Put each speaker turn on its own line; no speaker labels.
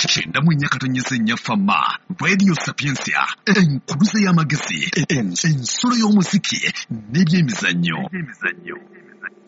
Kenda munyakatonyeze nyafama Radio Sapiensia enkuluze y'amagezi ensolo y'omuziki n'ebyemizannyo